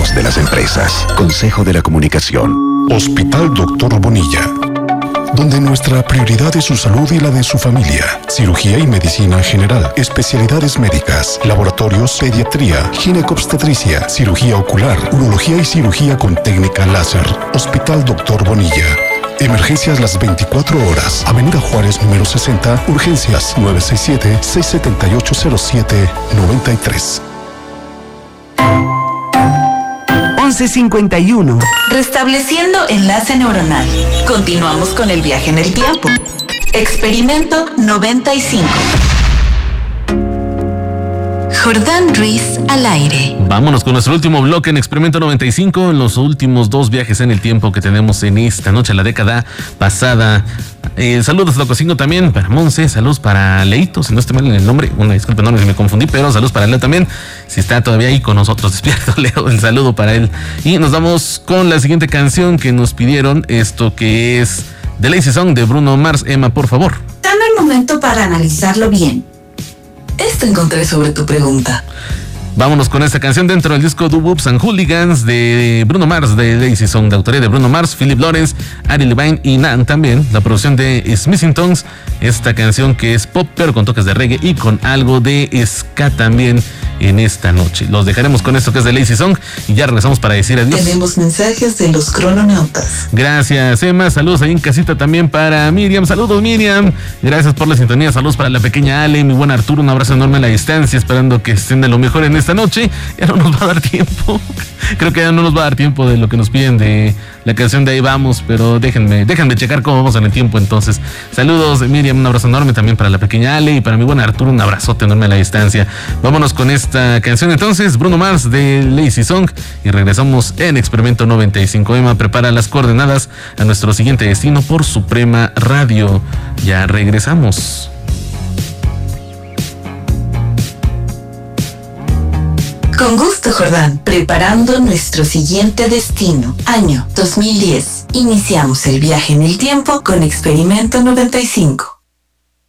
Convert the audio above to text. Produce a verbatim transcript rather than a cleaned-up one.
voz de las empresas. Consejo de la Comunicación. Hospital Doctor Bonilla, donde nuestra prioridad es su salud y la de su familia. Cirugía y medicina general, especialidades médicas, laboratorios, pediatría, ginecobstetricia, cirugía ocular, urología y cirugía con técnica láser. Hospital Doctor Bonilla. Emergencias las veinticuatro horas. Avenida Juárez número sesenta, urgencias nueve seis siete, seis siete ocho, cero siete nueve tres. once cincuenta y uno. Restableciendo enlace neuronal. Continuamos con el viaje en el tiempo. Experimento noventa y cinco. Jordán Ruiz al aire. Vámonos con nuestro último bloque en Experimento noventa y cinco, en los últimos dos viajes en el tiempo que tenemos en esta noche, la década pasada. Eh, saludos, lo cocino también para Monse, saludos para Leito, si no estoy mal en el nombre, una disculpa enorme si me confundí, pero saludos para Leo también, si está todavía ahí con nosotros, despierto Leo, el saludo para él. Y nos vamos con la siguiente canción que nos pidieron, esto que es The Lazy Song de Bruno Mars. Emma, por favor. Dame un momento para analizarlo bien. Esto encontré sobre tu pregunta. Vámonos con esta canción dentro del disco Do Whoops and Hooligans de Bruno Mars, de Lazy Song, de autoría de Bruno Mars, Philip Lawrence, Ari Levine y Nan también. La producción de Smithing Tongues. Esta canción que es pop, pero con toques de reggae y con algo de ska también en esta noche. Los dejaremos con esto que es de Lazy Song y ya regresamos para decir adiós. Tenemos mensajes de los crononautas. Gracias, Emma. Saludos ahí en casita también para Miriam. Saludos, Miriam. Gracias por la sintonía. Saludos para la pequeña Ale, mi buen Arturo. Un abrazo enorme a la distancia, esperando que estén de lo mejor en esta noche. Ya no nos va a dar tiempo. Creo que ya no nos va a dar tiempo de lo que nos piden de la canción de Ahí Vamos, pero déjenme, déjenme checar cómo vamos en el tiempo entonces. Saludos, Miriam. Un abrazo enorme también para la pequeña Ale y para mi buen Arturo. Un abrazote enorme a la distancia. Vámonos con esta canción entonces, Bruno Mars de Lazy Song, y regresamos en Experimento noventa y cinco. Emma prepara las coordenadas a nuestro siguiente destino por Suprema Radio. Ya regresamos. Con gusto, Jordán. Preparando nuestro siguiente destino. Año dos mil diez. Iniciamos el viaje en el tiempo con Experimento noventa y cinco.